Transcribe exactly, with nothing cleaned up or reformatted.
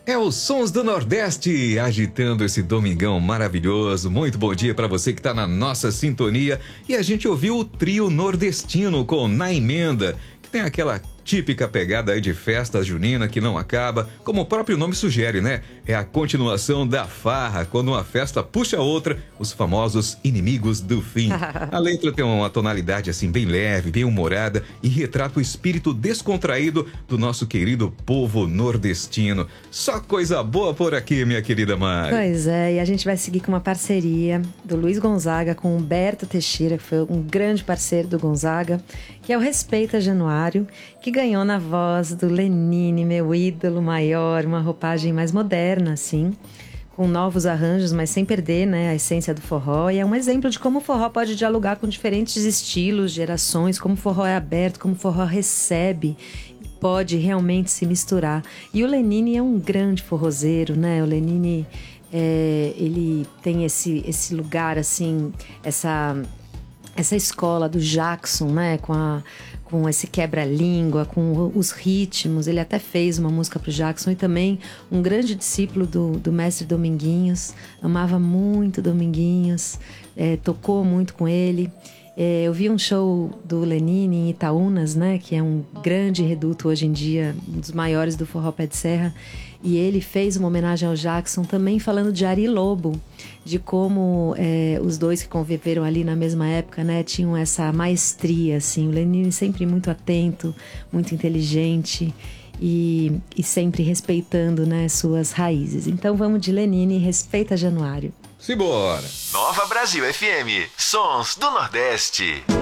É os Sons do Nordeste, agitando esse domingão maravilhoso. Muito bom dia para você que tá na nossa sintonia. E a gente ouviu o trio nordestino com Na Emenda, que tem aquela típica pegada aí de festa junina que não acaba, como o próprio nome sugere, né? É a continuação da farra, quando uma festa puxa a outra, os famosos inimigos do fim. A letra tem uma tonalidade assim bem leve, bem humorada e retrata o espírito descontraído do nosso querido povo nordestino. Só coisa boa por aqui, minha querida Mari. Pois é, e a gente vai seguir com uma parceria do Luiz Gonzaga com Humberto Teixeira, que foi um grande parceiro do Gonzaga, que é o Respeita Januário, que ganhou na voz do Lenine, meu ídolo maior, uma roupagem mais moderna, assim, com novos arranjos, mas sem perder, né, a essência do forró. E é um exemplo de como o forró pode dialogar com diferentes estilos, gerações, como o forró é aberto, como o forró recebe, pode realmente se misturar. E o Lenine é um grande forrozeiro, né? O Lenine, é, ele tem esse, esse lugar, assim, essa... essa escola do Jackson, né, com, a, com esse quebra-língua, com os ritmos. Ele até fez uma música pro Jackson e também um grande discípulo do, do mestre Dominguinhos, amava muito Dominguinhos, é, tocou muito com ele. É, eu vi um show do Lenine em Itaúnas, né, que é um grande reduto hoje em dia, um dos maiores do forró pé de serra, e ele fez uma homenagem ao Jackson também falando de Ari Lobo, de como é, os dois que conviveram ali na mesma época, né, tinham essa maestria, assim, o Lenine sempre muito atento, muito inteligente e, e sempre respeitando, né, suas raízes. Então vamos de Lenine, Respeita Januário. Simbora! Nova Brasil F M, Sons do Nordeste.